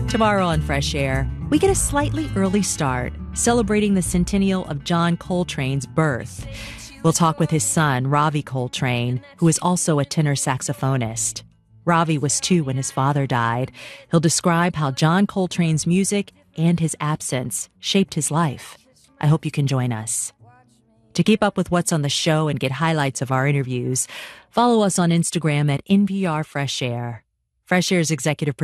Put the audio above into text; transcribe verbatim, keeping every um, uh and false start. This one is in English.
Tomorrow on Fresh Air, we get a slightly early start, celebrating the centennial of John Coltrane's birth. We'll talk with his son, Ravi Coltrane, who is also a tenor saxophonist. Ravi was two when his father died. He'll describe how John Coltrane's music and his absence shaped his life. I hope you can join us. To keep up with what's on the show and get highlights of our interviews, follow us on Instagram at N P R Fresh Air. Fresh Air's executive